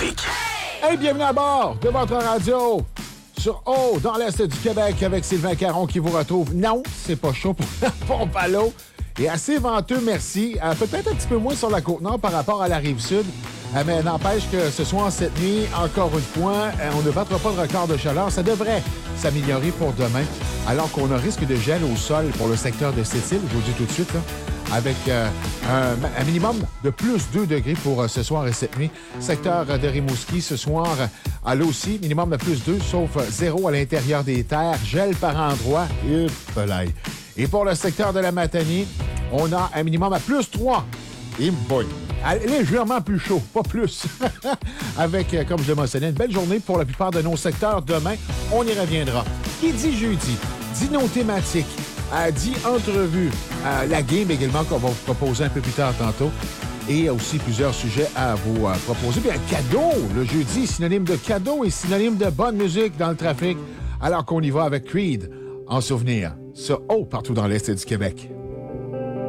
trafic. Hey, bienvenue à bord de votre radio sur Eau, dans l'Est du Québec, avec Sylvain Caron qui vous retrouve. Non, c'est pas chaud pour la pompe à l'eau. Et assez venteux, merci. Peut-être un petit peu moins sur la Côte-Nord par rapport à la Rive-Sud. Mais n'empêche que ce soir, cette nuit, encore une fois, on ne battra pas de record de chaleur. Ça devrait s'améliorer pour demain, alors qu'on a risque de gel au sol pour le secteur de Sept-Îles, je vous le dis tout de suite, là, avec un minimum de plus 2 degrés pour ce soir et cette nuit. Secteur de Rimouski, ce soir, à l'eau aussi, minimum de plus 2, sauf 0 à l'intérieur des terres. Gel par endroit. Et pour le secteur de la Matanie, on a un minimum à plus 3. Et boy! Légèrement plus chaud, pas plus. Avec, comme je le mentionnais, une belle journée pour la plupart de nos secteurs. Demain, on y reviendra. Qui dit jeudi, dit nos thématiques, dit entrevue, la game également qu'on va vous proposer un peu plus tard tantôt. Et aussi plusieurs sujets à vous proposer. Puis un cadeau, le jeudi, synonyme de cadeau et synonyme de bonne musique dans le trafic. Alors qu'on y va avec Creed, en souvenir, ça, partout dans l'Est du Québec.